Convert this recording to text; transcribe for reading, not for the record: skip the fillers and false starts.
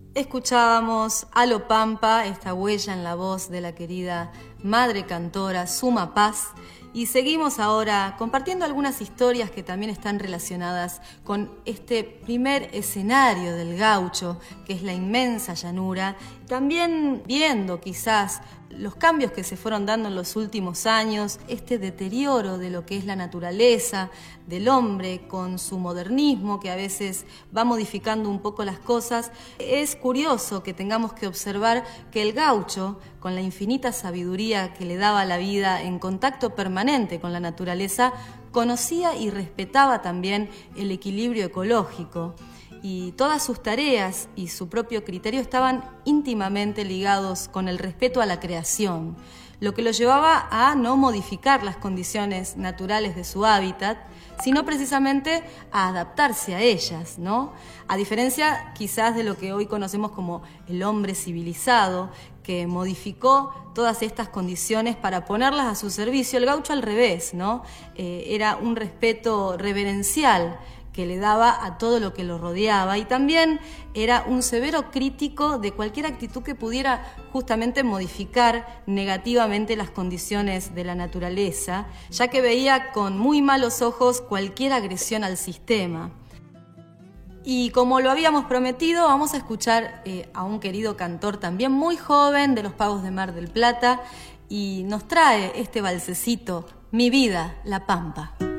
Escuchábamos a Lo Pampa, esta huella en la voz de la querida madre cantora Suma Paz, y seguimos ahora compartiendo algunas historias que también están relacionadas con este primer escenario del gaucho, que es la inmensa llanura, también viendo quizás los cambios que se fueron dando en los últimos años, este deterioro de lo que es la naturaleza, del hombre con su modernismo que a veces va modificando un poco las cosas. Es curioso que tengamos que observar que el gaucho, con la infinita sabiduría que le daba la vida en contacto permanente con la naturaleza, conocía y respetaba también el equilibrio ecológico. Y todas sus tareas y su propio criterio estaban íntimamente ligados con el respeto a la creación, lo que lo llevaba a no modificar las condiciones naturales de su hábitat, sino precisamente a adaptarse a ellas, ¿no? A diferencia quizás de lo que hoy conocemos como el hombre civilizado, que modificó todas estas condiciones para ponerlas a su servicio. El gaucho al revés, ¿no? Era un respeto reverencial que le daba a todo lo que lo rodeaba, y también era un severo crítico de cualquier actitud que pudiera justamente modificar negativamente las condiciones de la naturaleza, ya que veía con muy malos ojos cualquier agresión al sistema. Y como lo habíamos prometido, vamos a escuchar a un querido cantor también muy joven de los Pagos de Mar del Plata, y nos trae este valsecito, Mi vida, La Pampa.